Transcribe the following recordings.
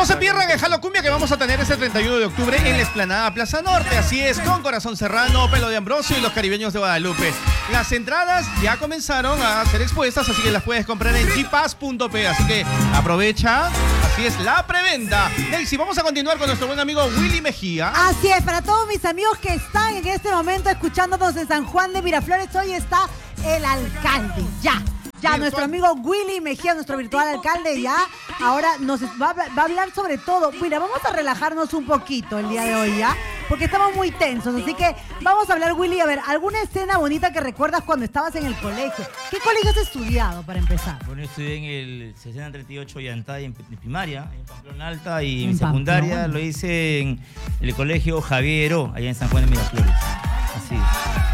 No se pierdan el Jalo Cumbia que vamos a tener este 31 de octubre en la explanada Plaza Norte. Así es, con Corazón Serrano, Pelo de Ambrosio y los caribeños de Guadalupe. Las entradas ya comenzaron a ser expuestas, así que las puedes comprar en gpass.p. Así que aprovecha. Así es, la preventa. Daisy, vamos a continuar con nuestro buen amigo Willy Mejía. Así es, para todos mis amigos que están en este momento escuchándonos en San Juan de Miraflores, hoy está el alcalde, ya, nuestro amigo Willy Mejía, nuestro virtual alcalde, ya, ahora nos va a hablar sobre todo. Mira, vamos a relajarnos un poquito el día de hoy, ya, porque estamos muy tensos, así que vamos a hablar, Willy, a ver, alguna escena bonita que recuerdas cuando estabas en el colegio. ¿Qué colegio has estudiado, para empezar? Bueno, estudié en el 6038 Yantay en primaria, en Pamplona Alta, y mi secundaria lo hice en el colegio Javier Heró, allá en San Juan de Miraflores. Así es.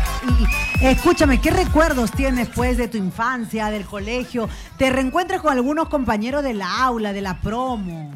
Y escúchame, ¿qué recuerdos tienes pues de tu infancia, del colegio? ¿Te reencuentras con algunos compañeros de la aula, de la promo?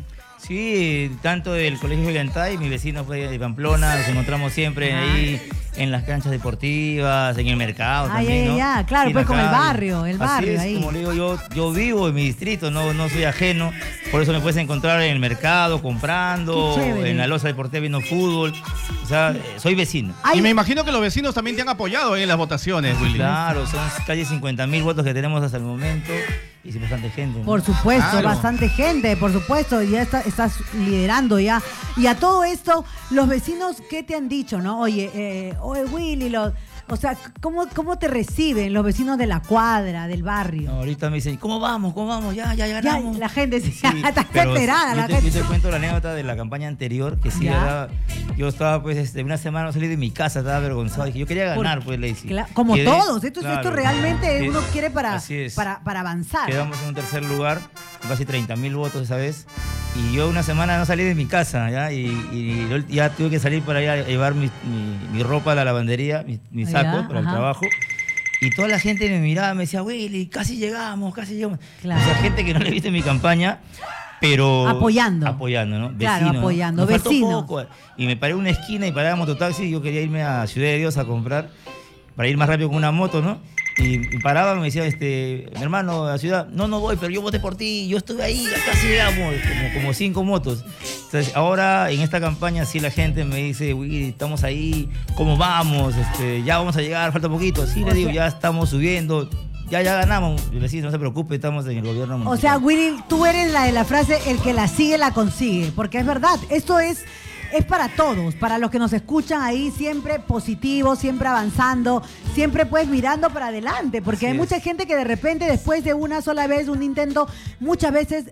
Sí, tanto del colegio Yantay, mi vecino fue de Pamplona, nos encontramos siempre ahí en las canchas deportivas, en el mercado también, ¿no? Ya, claro, pues con el barrio Así es, ahí. Como le digo, yo vivo en mi distrito, no soy ajeno, por eso me puedes encontrar en el mercado comprando, en la loza deportiva viendo fútbol, o sea, soy vecino. Y me imagino que los vecinos también te han apoyado en las votaciones, Willy. Claro, son casi 50.000 votos que tenemos hasta el momento. Y sí, bastante gente, ¿no? Por supuesto, claro. Bastante gente, por supuesto, ya estás liderando ya. Y a todo esto, los vecinos, ¿qué te han dicho, no? Oye, Willy, o sea, ¿cómo te reciben los vecinos de la cuadra, del barrio? No, ahorita me dicen, ¿cómo vamos? Ya ganamos. Ya, la gente sí, está desesperada. Yo te cuento la anécdota de la campaña anterior, que sí, yo estaba pues una semana no salí de mi casa, estaba avergonzado. Dije, yo quería ganar, pues le decía. Como todos, esto realmente uno quiere para avanzar. Quedamos en un tercer lugar, casi 30.000 votos esa vez. Y yo una semana no salí de mi casa, ¿ya? Y ya tuve que salir para ir a llevar mi ropa a la lavandería, mi saco para el trabajo. Y toda la gente me miraba, me decía, Willy, casi llegamos. Claro. O sea, gente que no le he visto en mi campaña, pero... Apoyando, ¿no? Claro, vecinos, apoyando, ¿no? vecinos. Y me paré en una esquina y paraba en mototaxi y yo quería irme a Ciudad de Dios a comprar para ir más rápido con una moto, ¿no? Y paraba, me decía, mi hermano de la ciudad, no voy, pero yo voté por ti, yo estuve ahí, casi llegamos, como 5 motos. Entonces, ahora en esta campaña sí la gente me dice, uy, estamos ahí, ¿cómo vamos? Ya vamos a llegar, falta poquito. Sí, le digo, ya estamos subiendo, ya ganamos. Y le decía, no se preocupe, estamos en el gobierno municipal. O sea, Willy, tú eres la de la frase, el que la sigue, la consigue, porque es verdad, esto es para todos, para los que nos escuchan ahí, siempre positivo, siempre avanzando, siempre pues mirando para adelante, porque hay mucha gente que de repente después de una sola vez, un intento, muchas veces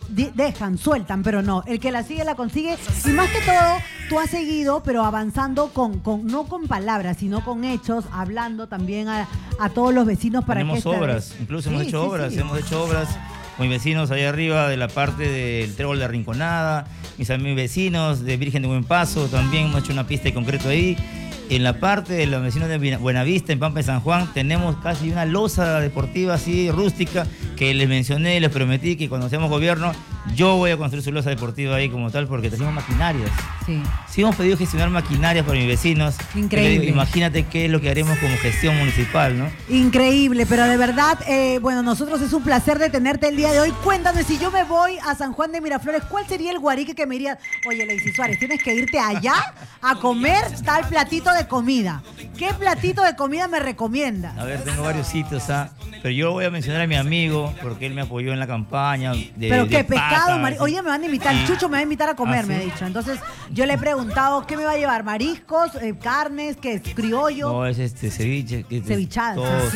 sueltan, pero no, el que la sigue la consigue. Y más que todo, tú has seguido, pero avanzando no con palabras, sino con hechos, hablando también a todos los vecinos para que... Tenemos obras, incluso hemos hecho obras con mis vecinos allá arriba de la parte del Trébol de Rinconada, mis amigos vecinos de Virgen de Buen Paso, también hemos hecho una pista de concreto ahí. En la parte de los vecinos de Buenavista, en Pampa de San Juan, tenemos casi una loza deportiva así rústica que les mencioné, les prometí que cuando seamos gobierno yo voy a construir su loza deportiva ahí como tal porque tenemos maquinarias. Sí hemos pedido gestionar maquinarias para mis vecinos. Increíble. Imagínate qué es lo que haremos como gestión municipal, ¿no? Increíble, pero de verdad, bueno, nosotros es un placer de tenerte el día de hoy. Cuéntame, si yo me voy a San Juan de Miraflores, ¿cuál sería el guarique que me dirías? Oye, Daisy Suárez, tienes que irte allá a comer tal platito de comida. ¿Qué platito de comida me recomiendas? A ver, tengo varios sitios, pero yo voy a mencionar a mi amigo porque él me apoyó en la campaña. ¿Pero qué? ¿Pescado? Oye, me van a invitar, el Chucho me va a invitar a comer, me ha dicho. Entonces, yo le he preguntado, ¿qué me va a llevar? ¿Mariscos? ¿Carnes? ¿Qué es? ¿Criollo? No, es ceviche. Cevichada. Todo,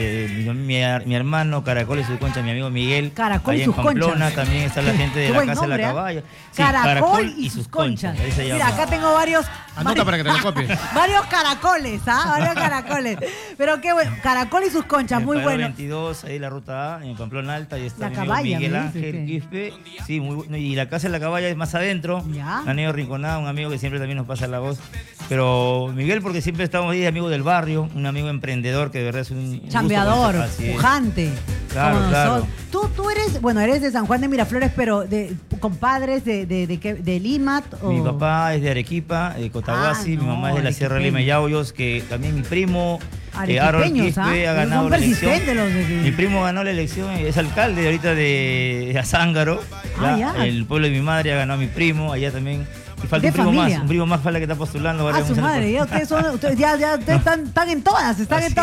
mi hermano, Caracol y sus conchas, mi amigo Miguel. Caracol y sus conchas. También está la gente de la Casa de la Caballa. Sí, Caracol y sus conchas. Mira, acá tengo varios... Anota para que te lo copies. Varios caracoles, varios caracoles. Pero qué bueno, Caracol y sus conchas, muy bueno. 22, ahí la ruta A, en Pamplona Alta, y está la mi Caballa, amigo Miguel Ángel Quispe. Sí, muy bueno. Y la Casa de la Caballa es más adentro. Aneo Rinconada, un amigo que siempre también nos pasa la voz. Pero Miguel, porque siempre estamos ahí, amigo del barrio, un amigo emprendedor que de verdad es un chambeador, pujante. Claro. Tú eres de San Juan de Miraflores, pero de compadres de Lima. Mi papá es de Arequipa, de Cotahuasi, mi mamá es de la Sierra de Lima y Yauyos, que también mi primo Harold Quispe ha ganado la elección. Mi primo ganó la elección, es alcalde ahorita de Azángaro. El pueblo de mi madre ha ganado a mi primo, allá también. Y falta un primo más falta que está postulando. A su madre, ustedes ya están en todas,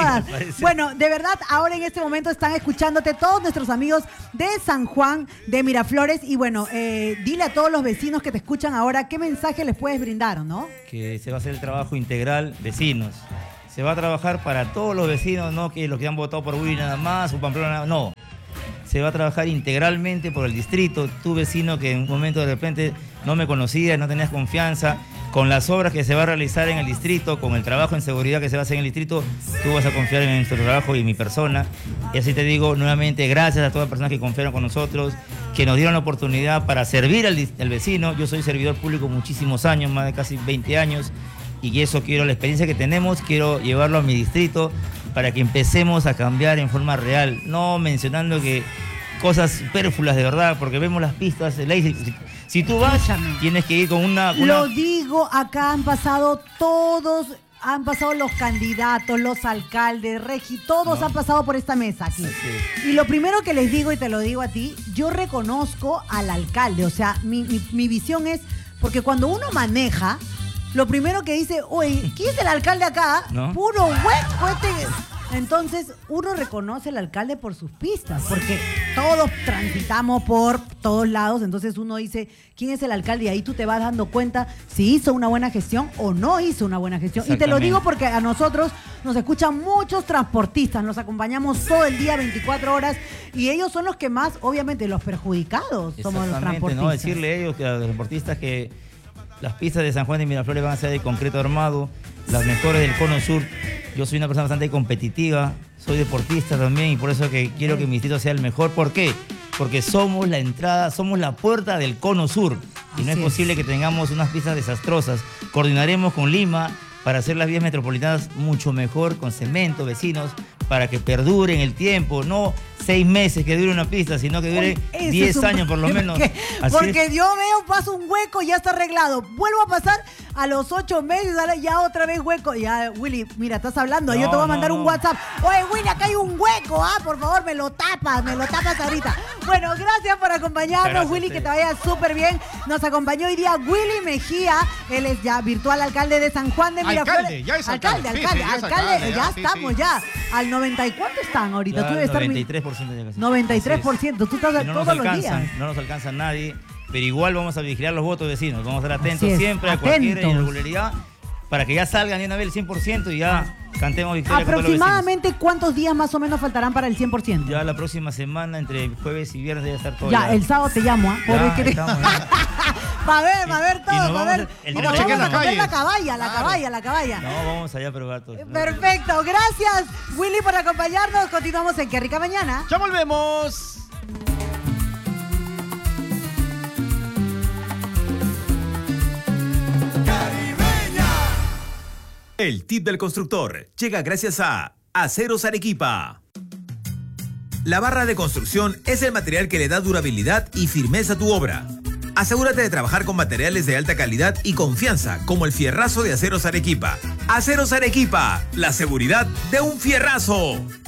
Bueno, de verdad, ahora en este momento están escuchándote todos nuestros amigos de San Juan, de Miraflores. Y bueno, dile a todos los vecinos que te escuchan ahora, ¿qué mensaje les puedes brindar, no? Que se va a hacer el trabajo integral, vecinos. Se va a trabajar para todos los vecinos, no que los que han votado por Willy nada más, o Pamplona nada más, no. Se va a trabajar integralmente por el distrito. Tu vecino que en un momento de repente no me conocías, no tenías confianza, con las obras que se va a realizar en el distrito, con el trabajo en seguridad que se va a hacer en el distrito, tú vas a confiar en nuestro trabajo y en mi persona. Y así te digo nuevamente, gracias a todas las personas que confiaron con nosotros, que nos dieron la oportunidad para servir al vecino. Yo soy servidor público muchísimos años, más de casi 20 años, y eso quiero, la experiencia que tenemos, quiero llevarlo a mi distrito para que empecemos a cambiar en forma real, no mencionando que cosas superfluas de verdad, porque vemos las pistas, si tú vas, tienes que ir con una... Lo digo, acá han pasado todos, han pasado los candidatos, los alcaldes, todos han pasado por esta mesa aquí. Y lo primero que les digo, y te lo digo a ti, yo reconozco al alcalde, o sea, mi visión es, porque cuando uno maneja, lo primero que dice, oye, ¿quién es el alcalde acá? ¿No? Puro hueco Entonces, uno reconoce al alcalde por sus pistas, porque todos transitamos por todos lados, entonces uno dice, ¿quién es el alcalde? Y ahí tú te vas dando cuenta si hizo una buena gestión o no hizo una buena gestión. Y te lo digo porque a nosotros nos escuchan muchos transportistas, nos acompañamos todo el día, 24 horas, y ellos son los que más, obviamente, los perjudicados somos los transportistas. ¿No? Decirle a ellos, que a los transportistas, que las pistas de San Juan de Miraflores van a ser de concreto armado, las mejores del Cono Sur. Yo soy una persona bastante competitiva, soy deportista también, y por eso que quiero que mi distrito sea el mejor. ¿Por qué? Porque somos la entrada, somos la puerta del Cono Sur, y no es posible que tengamos unas pistas desastrosas. Coordinaremos con Lima para hacer las vías metropolitanas mucho mejor, con cemento, vecinos, para que perduren el tiempo, no 6 meses que dure una pista, sino que dure 10 años por lo menos. Porque yo veo, paso un hueco y ya está arreglado. Vuelvo a pasar a los 8 meses, ya otra vez hueco. Ya, Willy, mira, estás hablando, yo te voy a mandar un WhatsApp. Oye, Willy, acá hay un hueco, por favor, me lo tapas ahorita. Bueno, gracias por acompañarnos, gracias, Willy, que te vaya súper bien. Nos acompañó hoy día Willy Mejía, él es ya virtual alcalde de San Juan de Miraflores. Alcalde, ya estamos ya. Al 90, ¿y cuánto están ahorita? Ya, tú debes 93%. 93%, tú estás no todos los días. No nos alcanza nadie, pero igual vamos a vigilar los votos vecinos, vamos a estar atentos siempre a cualquier irregularidad para que ya salgan de una vez el 100% y ya cantemos victoria. ¿Aproximadamente cuántos días más o menos faltarán para el 100%? Ya la próxima semana, entre jueves y viernes, debe estar todo. Ya, el sábado te llamo, Va a ver todo, va a ver. Vamos a ver la caballa. No, vamos allá a probar todo. Perfecto, gracias Willy por acompañarnos. Continuamos en Qué Rica Mañana. Ya volvemos. El tip del constructor llega gracias a Aceros Arequipa. La barra de construcción es el material que le da durabilidad y firmeza a tu obra. Asegúrate de trabajar con materiales de alta calidad y confianza, como el fierrazo de Aceros Arequipa. Aceros Arequipa, la seguridad de un fierrazo.